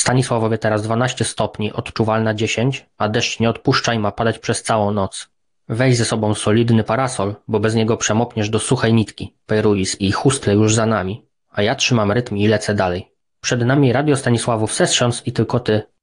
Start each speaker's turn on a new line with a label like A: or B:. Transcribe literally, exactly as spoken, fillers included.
A: Stanisławowie teraz dwanaście stopni, odczuwalna dziesięć, a deszcz nie odpuszcza i ma padać przez całą noc. Weź ze sobą solidny parasol, bo bez niego przemokniesz do suchej nitki. Peruis i Hustle już za nami. A ja trzymam rytm i lecę dalej. Przed nami radio Stanisławów Sessions i tylko ty.